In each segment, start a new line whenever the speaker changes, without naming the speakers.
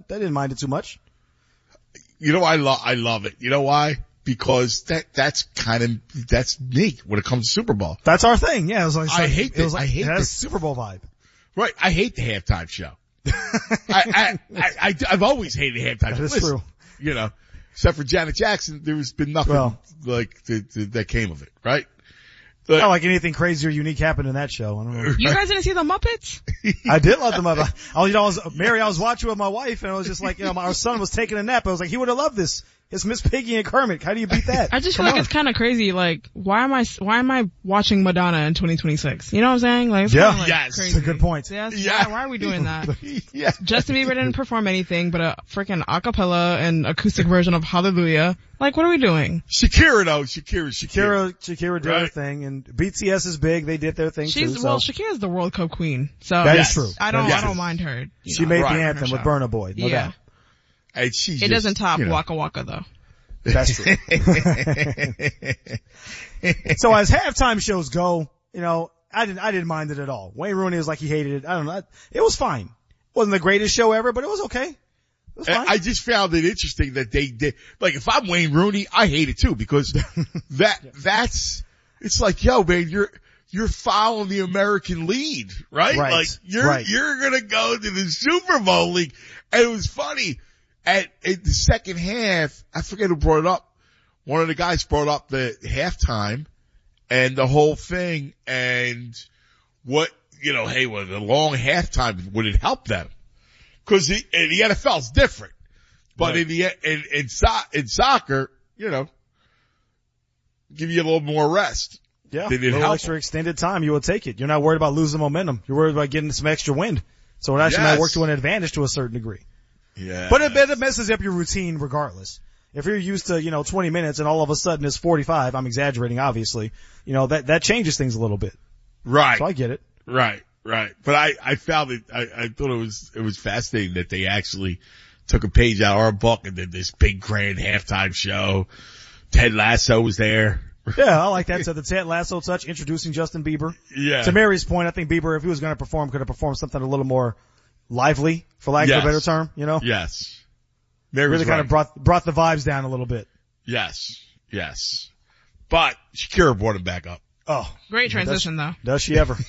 didn't mind it too much.
You know, I love it. You know why? Because that's me when it comes to Super Bowl.
That's our thing. Yeah. It was like,
I hate this.
I hate the Super Bowl vibe.
Right. I hate the halftime show. I've always hated halftime show.
That is true.
You know, except for Janet Jackson, there's been nothing that came of it, right?
Not like anything crazy or unique happened in that show. I don't know.
You guys didn't see the Muppets?
I did love the Muppets. I was watching with my wife, and I was just like, our son was taking a nap. I was like, he would have loved this. It's Miss Piggy and Kermit. How do you beat that?
I just feel like it's kind of crazy. Like, why am I watching Madonna in 2026? You know what I'm saying? Like, it's kinda,
yes,
crazy.
It's a good point.
Yeah. Why are we doing that?
Yeah.
Justin Bieber didn't perform anything but a freaking acapella and acoustic version of Hallelujah. Like, what are we doing?
Shakira though,
Shakira did her thing, and BTS is big. They did their thing too.
Well, Shakira's the World Cup queen, so
that is true.
I don't mind her.
She made the anthem with Burna Boy. No doubt.
And
it doesn't top Waka Waka though.
That's true. So as halftime shows go, I didn't mind it at all. Wayne Rooney was like he hated it. I don't know. It was fine. Wasn't the greatest show ever, but it was okay. It was fine.
I just found it interesting that they did, like if I'm Wayne Rooney, I hate it too because it's like, yo man, you're following the American lead, right? Like you're gonna go to the Super Bowl league. And it was funny. At the second half, I forget who brought it up. One of the guys brought up the halftime and the whole thing and the long halftime, would it help them? Cause in the NFL it's different. But in soccer, give you a little more rest.
Yeah. A little extra extended time, you will take it. You're not worried about losing momentum. You're worried about getting some extra wind. So it actually might work to an advantage to a certain degree.
Yeah.
But it messes up your routine regardless. If you're used to, 20 minutes and all of a sudden it's 45, I'm exaggerating obviously, that changes things a little bit.
Right.
So I get it.
Right. But I found it, I thought it was fascinating that they actually took a page out of our book and did this big grand halftime show. Ted Lasso was there.
Yeah, I like that. So the Ted Lasso touch, introducing Justin Bieber.
Yeah.
To Mary's point, I think Bieber, if he was going to perform, could have performed something a little more lively, for lack of a better term,
Yes.
Mary's really kind of brought the vibes down a little bit.
Yes. But Shakira brought him back up.
Oh.
Great transition though.
Does she ever?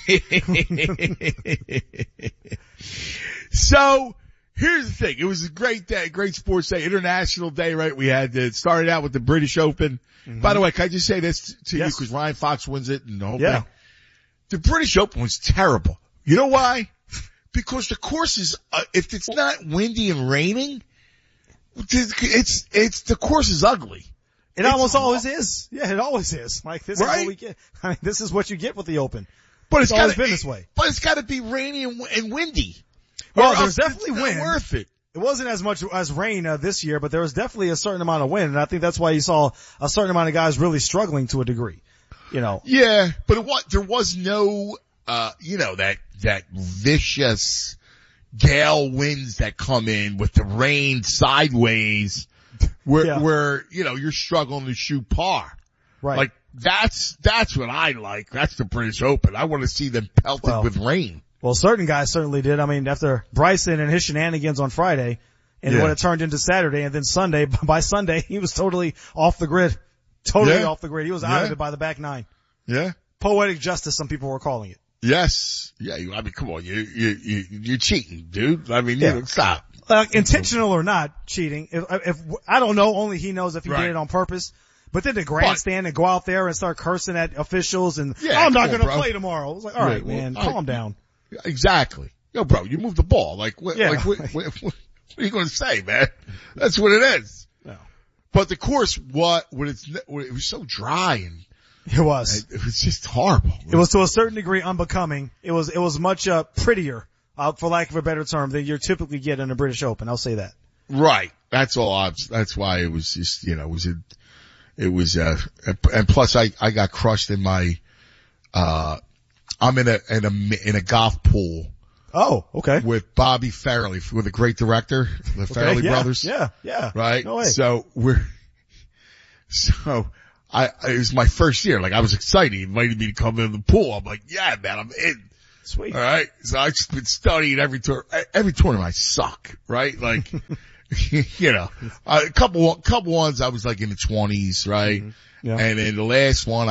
So, here's the thing. It was a great day, great sports day, international day, right? We had started out with the British Open. Mm-hmm. By the way, can I just say this to you? Cause Ryan Fox wins it and the whole thing. The British Open was terrible. You know why? Because the course is, if it's not windy and raining, the course is ugly.
It almost always is. Yeah, it always is. Like this is what we get. I mean, this is what you get with the Open.
But it's
always been this way.
But it's gotta be rainy and windy.
Well, there's definitely wind.
It's not worth it.
It wasn't as much as rain this year, but there was definitely a certain amount of wind, and I think that's why you saw a certain amount of guys really struggling to a degree.
Yeah, but there was no that vicious gale winds that come in with the rain sideways where you're struggling to shoot par.
Right.
Like that's what I like. That's the British Open. I want to see them pelted with rain.
Well, certain guys certainly did. I mean, after Bryson and his shenanigans on Friday and what it turned into Saturday and then Sunday, by Sunday he was totally off the grid. Totally off the grid. He was out of it by the back nine.
Yeah.
Poetic justice, some people were calling it.
Yes. Yeah. I mean, come on. You're cheating, dude. I mean, stop.
Intentional or not cheating. If I don't know, only he knows if he did it on purpose. But then to grandstand and go out there and start cursing at officials and I'm not going to play tomorrow. I was like, all right, man, calm down.
Exactly. Yo, bro, you moved the ball. What are you going to say, man? That's what it is.
No.
But the course, it was so dry and
it was
just horrible.
It was to a certain degree unbecoming. It was much prettier, for lack of a better term, than you typically get in a British Open. I'll say that.
Right. That's all. That's why it was just, and plus I got crushed in my, I'm in a golf pool.
Oh, okay.
With Bobby Farrelly, with a great director, the Farrelly brothers.
Yeah.
Right?
No way.
So it was my first year. Like I was excited. He invited me to come in the pool. I'm like, yeah, man, I'm in.
Sweet.
All right. So I've just been studying every tournament I suck, right? Like, you know, a couple ones I was like in the 20s, right? Mm-hmm. Yeah. And then the last one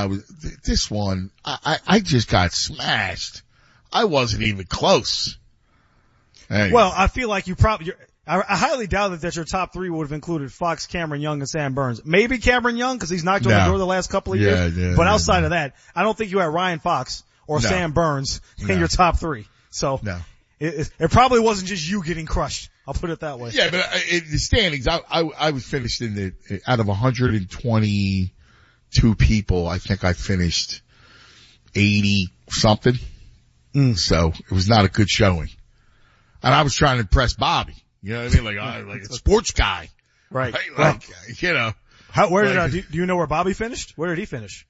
I just got smashed. I wasn't even close. Anyway.
Well, I feel like I highly doubt that your top three would have included Fox, Cameron Young, and Sam Burns. Maybe Cameron Young, because he's knocked on the door the last couple of years. Yeah, but outside of that, I don't think you had Ryan Fox or Sam Burns in your top three. So it probably wasn't just you getting crushed. I'll put it that way.
Yeah, but in the standings, I was finished out of 122 people, I think I finished 80 something. So it was not a good showing. And I was trying to impress Bobby. You know what I mean? Like a sports guy.
Right.
Like, you know.
Do you know where Bobby finished? Where did he finish?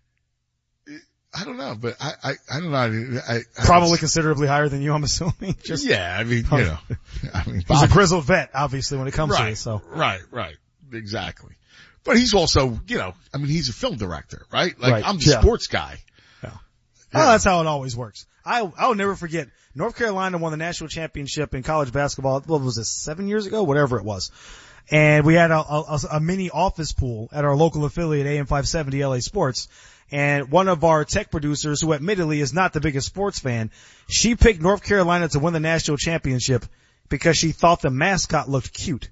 I don't know, but I don't know.
Probably considerably higher than you, I'm assuming.
Yeah, I mean, you know.
He's a grizzled vet, obviously, when it comes to it, so.
Right. Exactly. But he's also, you know, I mean, he's a film director, right? Like, I'm the sports guy.
Yeah. Oh, that's how it always works. I'll never forget. North Carolina won the national championship in college basketball. What was this, 7 years ago? Whatever it was. And we had a mini office pool at our local affiliate, AM 570 LA Sports. And one of our tech producers, who admittedly is not the biggest sports fan, she picked North Carolina to win the national championship because she thought the mascot looked cute.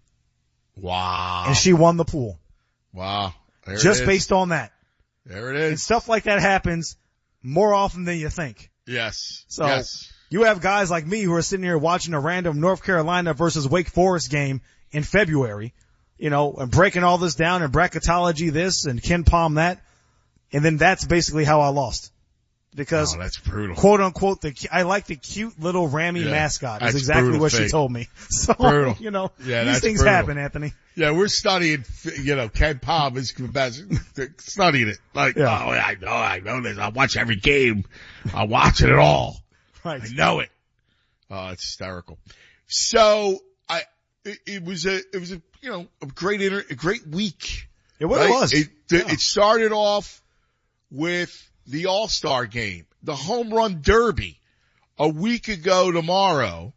Wow.
And she won the pool.
Wow.
Just based on that.
There it is.
And stuff like that happens more often than you think.
Yes.
So you have guys like me who are sitting here watching a random North Carolina versus Wake Forest game in February, you know, and breaking all this down and bracketology this and Ken Palm that. And then that's basically how I lost. Because,
that's brutal.
Quote unquote, I like the cute little Rammy mascot. Is exactly what she told me. So,
brutal.
You know, these things happen, Anthony.
Yeah, we're studying, you know, Ken Palm is studying it. Like, I know this. I watch every game. I watch it all.
Right.
I know it. Oh, it's hysterical. So, it was a you know, a great week.
It was.
It started off with the All-Star game. The Home Run Derby a week ago tomorrow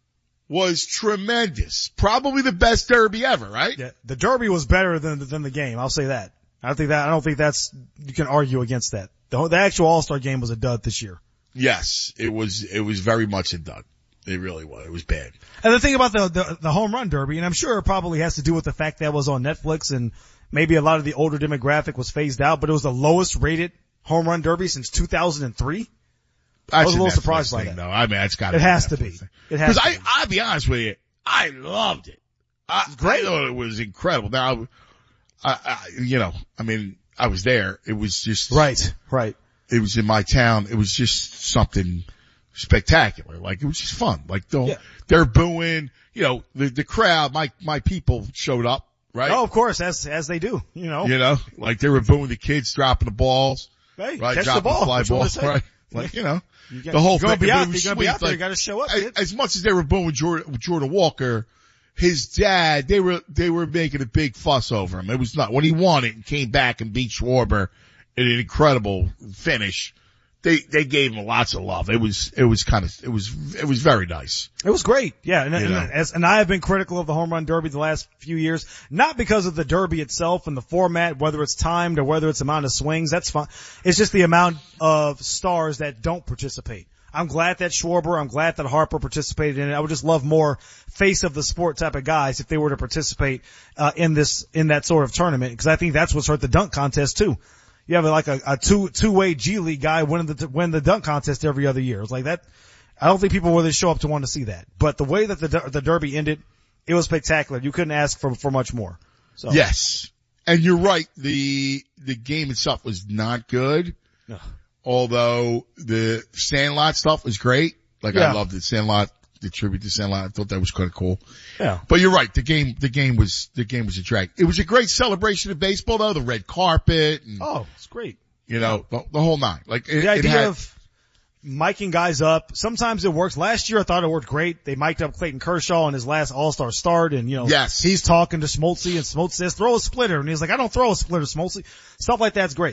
was tremendous. Probably the best derby ever, right?
Yeah, the derby was better than the game. I'll say that. I don't think that's, you can argue against that. The actual All-Star game was a dud this year.
Yes, it was very much a dud. It really was. It was bad.
And the thing about the Home Run Derby, and I'm sure it probably has to do with the fact that it was on Netflix and maybe a lot of the older demographic was phased out, but it was the lowest rated Home Run Derby since 2003. I was a little surprised by that.
No, I mean, it
has to be. It has to be.
Because I'll be honest with you, I loved it.
Great.
I thought it was incredible. Now, I mean, I was there. It was just.
Right.
It was in my town. It was just something spectacular. Like, it was just fun. Like, they're booing, you know, the crowd, my people showed up, right?
Oh, of course, as they do, you know.
You know, like they were booing the kids dropping the balls.
Hey,
right?
Catch
dropping
the ball.
Fly balls, right? Like, you know, the whole thing.
You're going to be out there, you got to show up.
As much as they were booing Jordan Walker, his dad, they were making a big fuss over him. It was not, when he won it and came back and beat Schwarber in an incredible finish, they gave him lots of love. It was very nice.
It was great. Yeah. And I have been critical of the Home Run Derby the last few years, not because of the Derby itself and the format, whether it's timed or whether it's amount of swings. That's fine. It's just the amount of stars that don't participate. I'm glad that Schwarber, I'm glad that Harper participated in it. I would just love more face of the sport type of guys if they were to participate, in that sort of tournament, because I think that's what's hurt the dunk contest too. You have like a two-way G League guy win the dunk contest every other year. It's like that. I don't think people really show up to want to see that. But the way that the Derby ended, it was spectacular. You couldn't ask for much more. So.
Yes. And you're right. The game itself was not good.
No.
Although the Sandlot stuff was great. Like I loved it. Sandlot, the tribute to Sandlot. I thought that was kind of cool.
Yeah.
But you're right. The game was a drag. It was a great celebration of baseball though. The red carpet. And,
it's great.
You know, the whole nine. Like
the idea of miking guys up. Sometimes it works. Last year I thought it worked great. They mic'd up Clayton Kershaw on his last All-Star start, and you know, he's talking to Smoltzy, and Smoltz says, throw a splitter. And he's like, I don't throw a splitter, Smoltzy. Stuff like that's great.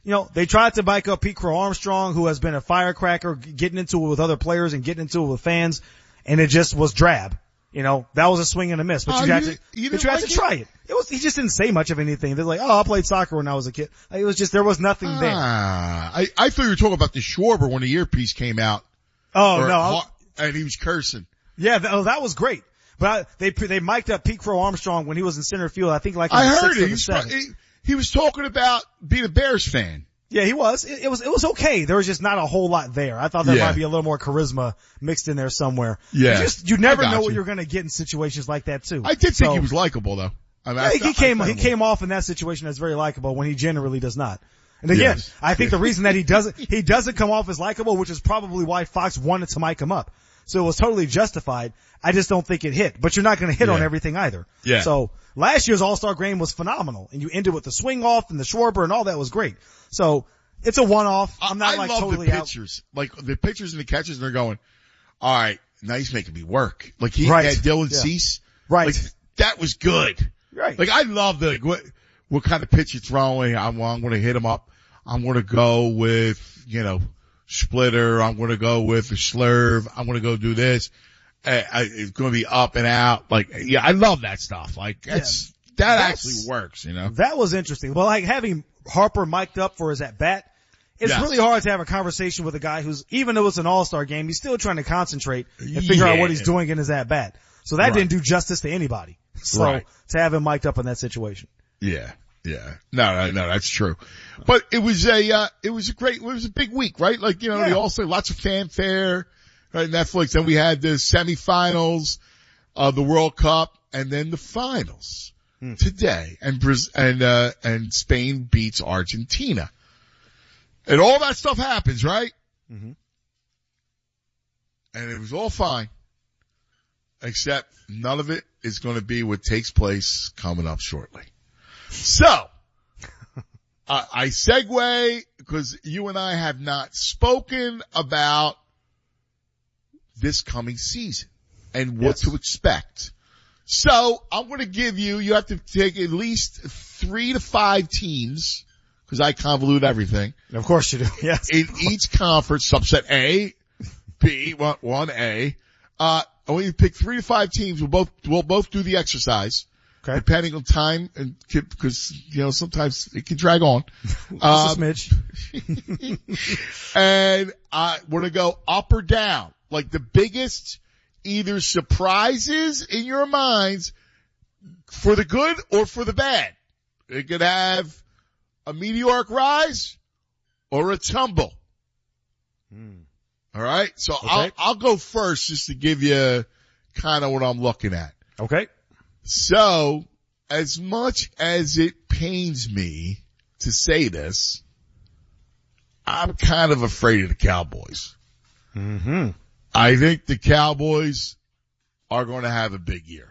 they tried to bike up Pete Crow Armstrong, who has been a firecracker, getting into it with other players and getting into it with fans, and it just was drab. That was a swing and a miss, but you had to try it. He just didn't say much of anything. They're like, I played soccer when I was a kid. It was just, there was nothing there.
I thought you were talking about the Schwarber when the earpiece came out.
Oh, no.
And he was cursing.
Yeah, that was great. But they mic'd up Pete Crow Armstrong when he was in center field, I think in
I heard
it.
He was talking about being a Bears fan.
Yeah, he was. It was okay. There was just not a whole lot there. I thought there might be a little more charisma mixed in there somewhere.
Yeah.
You never know what you're going to get in situations like that too.
I did think he was likable though.
He came off in that situation as very likable when he generally does not. And again, I think the reason that he doesn't come off as likable, which is probably why Fox wanted to mic him up. So it was totally justified. I just don't think it hit. But you're not going to hit on everything either.
Yeah.
So last year's All-Star game was phenomenal. And you ended with the swing off and the Schwarber and all that was great. So it's a one-off. I'm not
I love
totally
the pitchers. Like the pitchers and the catchers, and they're going, all right, now he's making me work. Like he had Dylan Cease.
Right.
Like that was good.
Right.
Like I love what kind of pitch you're throwing. I'm going to hit him up. I'm going to go with, splitter. I'm going to go with a slurve. I'm going to go do this. It's going to be up and out. Like, I love that stuff. Like that actually works,
That was interesting. Well, like having Harper mic'd up for his at bat, it's really hard to have a conversation with a guy who's, even though it's an all-star game, he's still trying to concentrate and figure out what he's doing in his at bat. So that didn't do justice to anybody. So to have him mic'd up in that situation.
Yeah. Yeah. No, that's true. But it was a big week, right? Like, they all say lots of fanfare, right? Netflix. Then we had the semifinals of the World Cup and then the finals today. And Spain beats Argentina. And all that stuff happens, right? Mm-hmm. And it was all fine. Except none of it is going to be what takes place coming up shortly. So, I segue because you and I have not spoken about this coming season and what to expect. So, I'm going to give you have to take at least 3 to 5 teams because I convolute everything.
Of course you do, yes.
In each conference, subset A, B, 1A. I want you to pick 3 to 5 teams. We'll both do the exercise. Okay. Depending on time and because, sometimes it can drag on.
Just a smidge.
And I want to go up or down. Like the biggest either surprises in your minds for the good or for the bad. It could have a meteoric rise or a tumble. All right. So okay. I'll go first just to give you kind of what I'm looking at.
Okay.
So, as much as it pains me to say this, I'm kind of afraid of the Cowboys.
Mm-hmm.
I think the Cowboys are going to have a big year.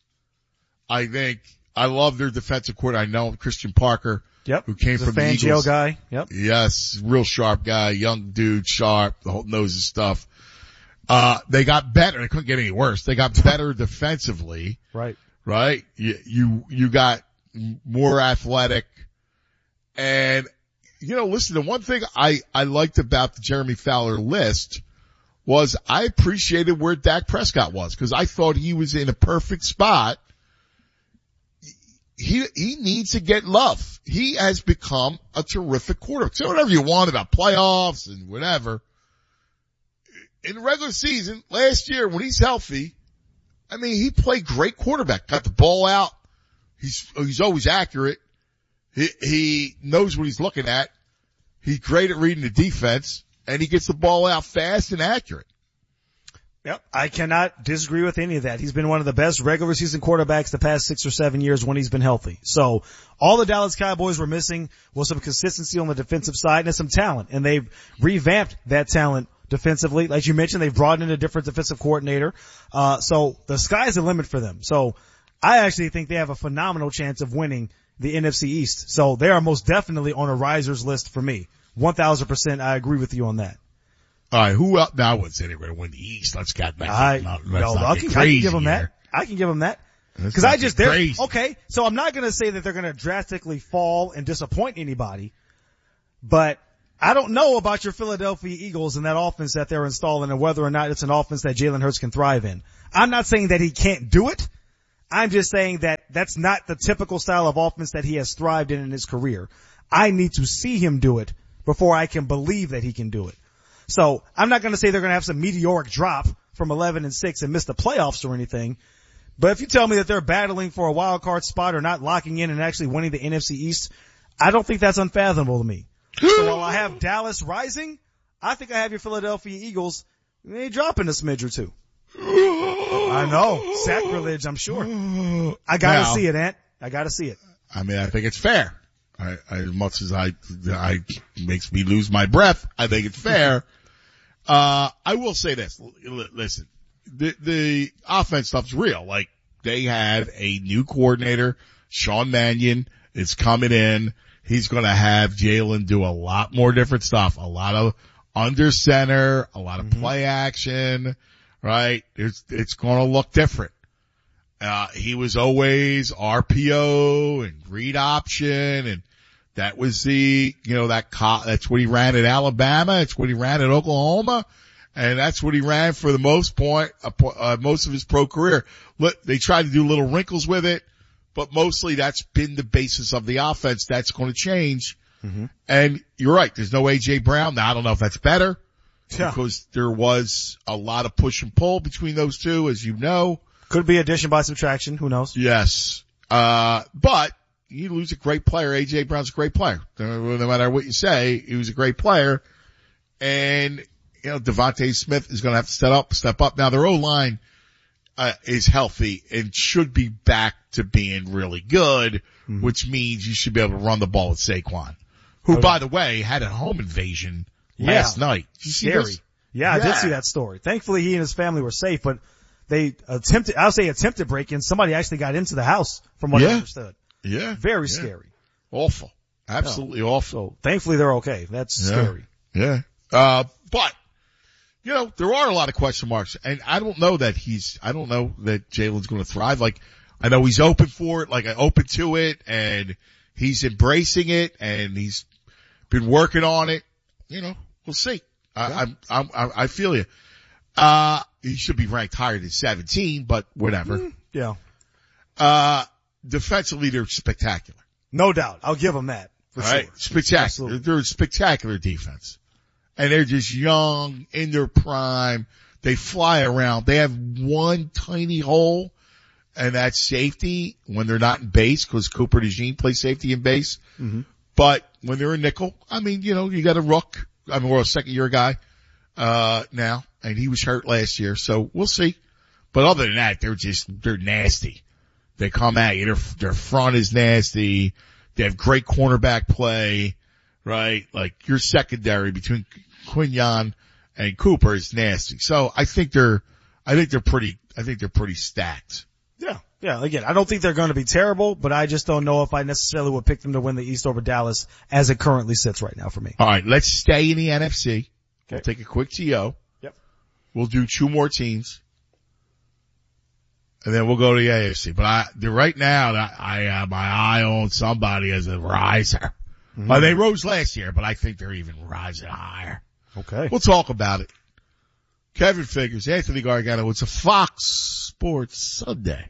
I love their defensive coordinator. I know Christian Parker.
Yep.
Who came from the
Fangio
Eagles.
guy. Yep.
Yes. Real sharp guy. Young dude, sharp, the whole knows his stuff. They got better. They couldn't get any worse. They got better defensively.
Right.
Right? You got more athletic. And, listen, the one thing I liked about the Jeremy Fowler list was I appreciated where Dak Prescott was because I thought he was in a perfect spot. He needs to get love. He has become a terrific quarterback. Say whatever you want about playoffs and whatever. In the regular season, last year when he's healthy, he played great quarterback. Got the ball out. He's always accurate. He knows what he's looking at. He's great at reading the defense and he gets the ball out fast and accurate.
Yep. I cannot disagree with any of that. He's been one of the best regular season quarterbacks the past 6 or 7 years when he's been healthy. So all the Dallas Cowboys were missing was some consistency on the defensive side and some talent. And they've revamped that talent defensively. Like you mentioned, they've brought in a different defensive coordinator. So the sky's the limit for them. So I actually think they have a phenomenal chance of winning the NFC East. So they are most definitely on a risers list for me. 1,000% I agree with you on that.
All right, who else? Now I wouldn't say they're going to win the East. Let's get back.
I can give them that. I can give them that. Because okay, so I'm not going to say that they're going to drastically fall and disappoint anybody. But I don't know about your Philadelphia Eagles and that offense that they're installing and whether or not it's an offense that Jalen Hurts can thrive in. I'm not saying that he can't do it. I'm just saying that that's not the typical style of offense that he has thrived in his career. I need to see him do it before I can believe that he can do it. So I'm not going to say they're going to have some meteoric drop from 11-6 and miss the playoffs or anything. But if you tell me that they're battling for a wild card spot or not locking in and actually winning the NFC East, I don't think that's unfathomable to me. So while I have Dallas rising, I think I have your Philadelphia Eagles maybe dropping a smidge or two. I know. Sacrilege, I'm sure. I gotta see it, Ant. I gotta see it.
I mean, I think it's fair. As much as I makes me lose my breath, I think it's fair. I will say this. Listen, the offense stuff's real. Like, they have a new coordinator, Sean Mannion, is coming in. He's gonna have Jalen do a lot more different stuff. A lot of under center, a lot of play action, right? It's gonna look different. He was always RPO and read option, and that was that's what he ran at Alabama. It's what he ran at Oklahoma. And that's what he ran for the most of his pro career. They tried to do little wrinkles with it, but mostly that's been the basis of the offense. That's going to change. Mm-hmm. And you're right. There's no A.J. Brown. Now, I don't know if that's better because there was a lot of push and pull between those two, as you know.
Could be addition by subtraction. Who knows?
Yes. But you lose a great player. A.J. Brown's a great player. No matter what you say, he was a great player. And, Devontae Smith is going to have to step up. Now, their O-line is healthy and should be back to being really good, which means you should be able to run the ball with Saquon, who, by the way, had a home invasion last night. Did you see this?
Yeah, I did see that story. Thankfully, he and his family were safe, but they attempted break-in. Somebody actually got into the house, from what I understood.
Yeah.
Very scary.
Awful. Absolutely awful.
So, thankfully, they're okay. That's scary.
Yeah. But, there are a lot of question marks, and I don't know that Jalen's going to thrive. Like, I know he's open for it, open to it, and he's embracing it, and he's been working on it. We'll see. I feel you. He should be ranked higher than 17, but whatever.
Yeah.
Defensively, they're spectacular.
No doubt. I'll give them that. For sure.
Spectacular.
Absolutely.
They're a spectacular defense. And they're just young, in their prime. They fly around. They have one tiny hole, and that's safety when they're not in base, because Cooper DeJean plays safety in base. Mm-hmm. But when they're in nickel, you got a Rook. We're a second-year guy now, and he was hurt last year, so we'll see. But other than that, they're nasty. They come at you. Their front is nasty. They have great cornerback play, right? Like, your secondary between Quinyon and Cooper is nasty. So I think they're pretty stacked.
Yeah. Yeah. Again, I don't think they're going to be terrible, but I just don't know if I necessarily would pick them to win the East over Dallas as it currently sits right now for me.
All right. Let's stay in the NFC. Okay. We'll take a quick TO.
Yep.
We'll do two more teams. And then we'll go to the AFC. But right now, I have my eye on somebody as a riser. Mm-hmm. Well, they rose last year, but I think they're even rising higher.
Okay.
We'll talk about it. Kevin Figures, Anthony Gargano. It's a Fox Sports Sunday.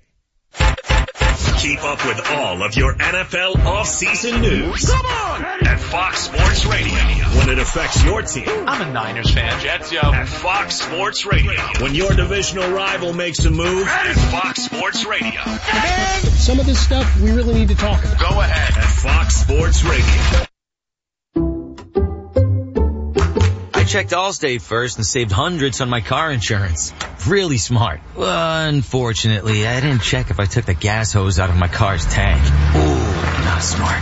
Keep up with all of your NFL off-season news. Come on! At Fox Sports Radio. When it affects your team.
I'm a Niners fan. Jets, yo.
At Fox Sports Radio. When your divisional rival makes a move. At Fox Sports Radio.
And some of this stuff we really need to talk about.
Go ahead. At Fox Sports Radio.
I checked Allstate first and saved hundreds on my car insurance. Really smart. Unfortunately, I didn't check if I took the gas hose out of my car's tank. Ooh, not smart.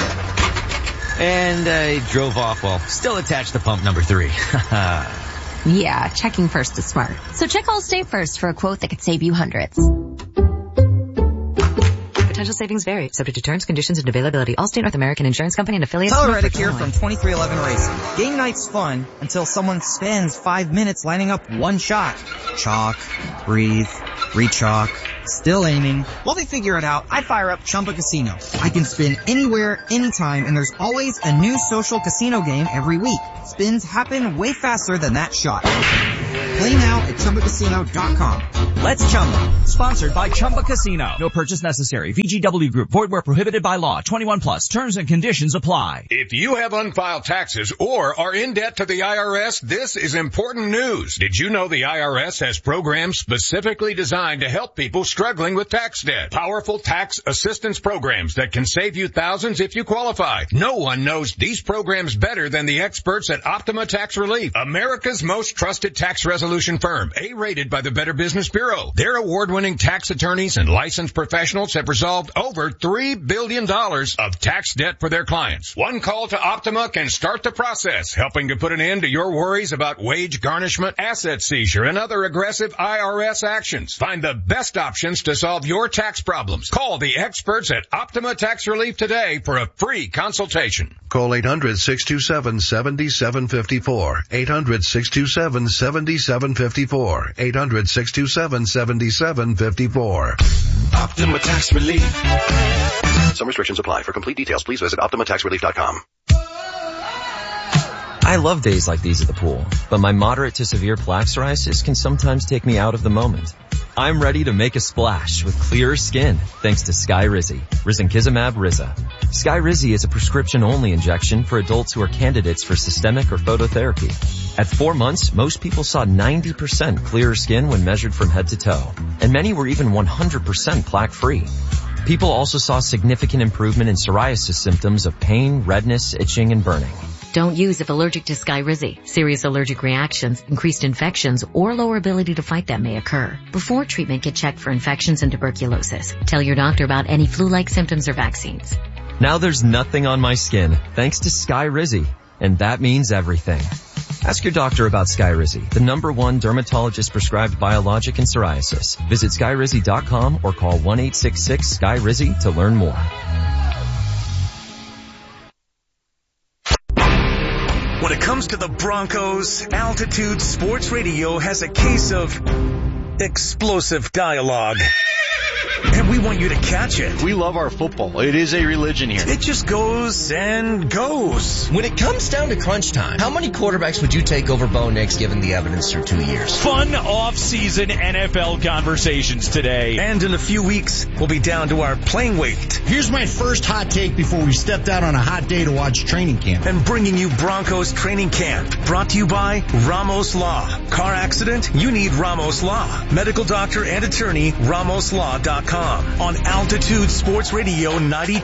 And I drove off while still attached to pump number 3.
Yeah, checking first is smart. So check Allstate first for a quote that could save you hundreds. Potential savings vary, subject to terms, conditions, and availability. Allstate North American Insurance Company and affiliates.
Tyler Reddick here from 2311 Racing. Game night's fun until someone spends 5 minutes lining up one shot. Chalk, breathe, re-chalk, still aiming. While they figure it out, I fire up Chumba Casino. I can spin anywhere, anytime, and there's always a new social casino game every week. Spins happen way faster than that shot. Play now at ChumbaCasino.com. Let's Chumba.
Sponsored by Chumba Casino. No purchase necessary. VGW Group. Void where prohibited by law. 21 plus. Terms and conditions apply.
If you have unfiled taxes or are in debt to the IRS, this is important news. Did you know the IRS has programs specifically designed to help people struggling with tax debt? Powerful tax assistance programs that can save you thousands if you qualify. No one knows these programs better than the experts at Optima Tax Relief, America's most trusted tax resolution firm, A-rated by the Better Business Bureau. Their award-winning tax attorneys and licensed professionals have resolved over $3 billion of tax debt for their clients. One call to Optima can start the process, helping to put an end to your worries about wage garnishment, asset seizure, and other aggressive IRS actions. Find the best options to solve your tax problems. Call the experts at Optima Tax Relief today for a free consultation.
Call 800-627-7754. 800-627-7754. 800-627-7754.
Optima Tax Relief.
Some restrictions apply. For complete details, please visit OptimaTaxRelief.com.
I love days like these at the pool, but my moderate to severe plaque psoriasis can sometimes take me out of the moment. I'm ready to make a splash with clearer skin thanks to Skyrizi, Risankizumab Riza. Skyrizi is a prescription-only injection for adults who are candidates for systemic or phototherapy. At 4 months, most people saw 90% clearer skin when measured from head to toe, and many were even 100% plaque-free. People also saw significant improvement in psoriasis symptoms of pain, redness, itching, and burning.
Don't use if allergic to Skyrizi. Serious allergic reactions, increased infections, or lower ability to fight them may occur. Before treatment, get checked for infections and tuberculosis. Tell your doctor about any flu-like symptoms or vaccines.
Now there's nothing on my skin thanks to Skyrizi, and that means everything. Ask your doctor about Skyrizi, the #1 dermatologist-prescribed biologic in psoriasis. Visit Skyrizi.com or call 1-866-SKYRIZI to learn more.
When it comes to the Broncos, Altitude Sports Radio has a case of explosive dialogue. And we want you to catch it.
We love our football. It is a religion here.
It just goes and goes.
When it comes down to crunch time, how many quarterbacks would you take over Bo Nix given the evidence through 2 years?
Fun off-season NFL conversations today.
And in a few weeks, we'll be down to our playing weight.
Here's my first hot take before we stepped out on a hot day to watch training camp.
And bringing you Broncos training camp. Brought to you by Ramos Law. Car accident? You need Ramos Law. Medical doctor and attorney, RamosLaw.com. On Altitude Sports Radio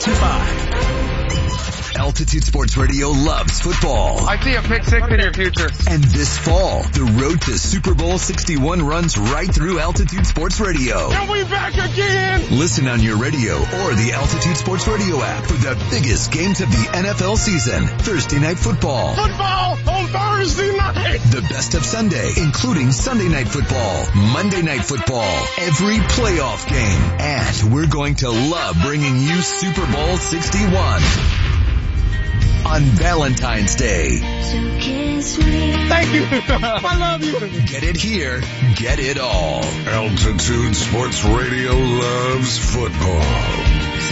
92.5.
Altitude Sports Radio loves football.
I see a pick six in your future.
And this fall, the road to Super Bowl 61 runs right through Altitude Sports Radio.
And we back again!
Listen on your radio or the Altitude Sports Radio app for the biggest games of the NFL season. Thursday Night Football.
Football on Thursday night!
The best of Sunday, including Sunday Night Football, Monday Night Football, every playoff game. And we're going to love bringing you Super Bowl 61. On Valentine's Day.
Thank you. I love you.
Get it here. Get it all.
Altitude Sports Radio loves football.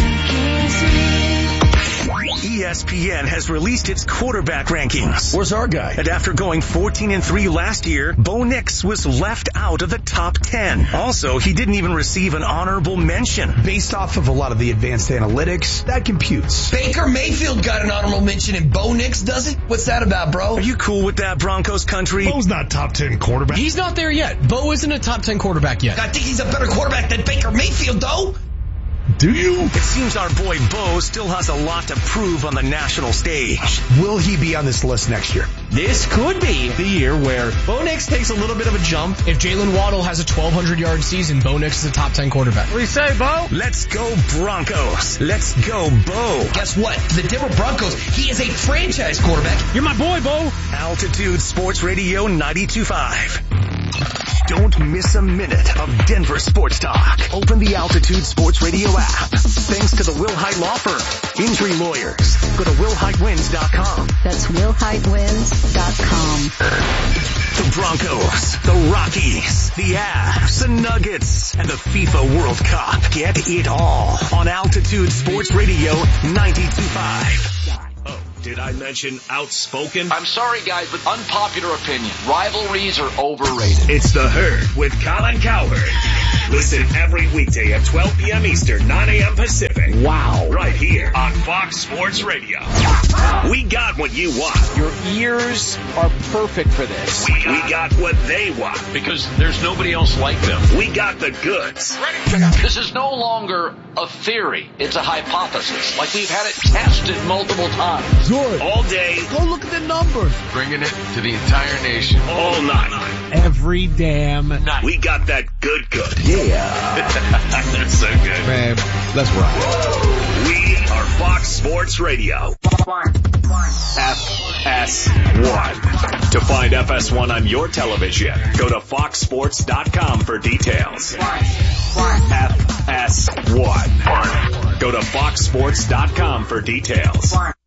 ESPN has released its quarterback rankings.
Where's our guy?
And after going 14-3 last year, Bo Nix was left out of the top 10. Also, he didn't even receive an honorable mention.
Based off of a lot of the advanced analytics, that computes.
Baker Mayfield got an honorable mention and Bo Nix doesn't? What's that about, bro?
Are you cool with that, Broncos country?
Bo's not top 10 quarterback.
He's not there yet. Bo isn't a top 10 quarterback yet.
I think he's a better quarterback than Baker Mayfield, though.
Do you?
It seems our boy Bo still has a lot to prove on the national stage.
Will he be on this list next year?
This could be the year where Bo Nix takes a little bit of a jump. If Jalen Waddle has a 1,200-yard season, Bo Nix is a top 10 quarterback.
What do you say, Bo?
Let's go Broncos. Let's go Bo.
Guess what? The Denver Broncos, he is a franchise quarterback.
You're my boy, Bo.
Altitude Sports Radio 92.5. Don't miss a minute of Denver sports talk. Open the Altitude Sports Radio app. Thanks to the Wilhite Law Firm. Injury lawyers. Go to WilhiteWins.com.
That's WilhiteWins.com.
The Broncos, the Rockies, the Avs, the Nuggets, and the FIFA World Cup. Get it all on Altitude Sports Radio 92.5.
Did I mention outspoken?
I'm sorry, guys, but unpopular opinion. Rivalries are overrated.
It's The Herd with Colin Cowherd. Listen every weekday at 12 p.m. Eastern, 9 a.m. Pacific.
Wow.
Right here on Fox Sports Radio. We got what you want.
Your ears are perfect for this.
We got what they want.
Because there's nobody else like them.
We got the goods.
This is no longer a theory. It's a hypothesis. Like we've had it tested multiple times.
Good. All day.
Go look at the numbers.
Bringing it to the entire nation.
All night.
Every damn night.
We got that good.
Yeah.
They're so good.
Man, let's rock.
We are Fox Sports Radio. FS1. To find FS1 on your television, go to foxsports.com for details. FS1. Go to foxsports.com for details.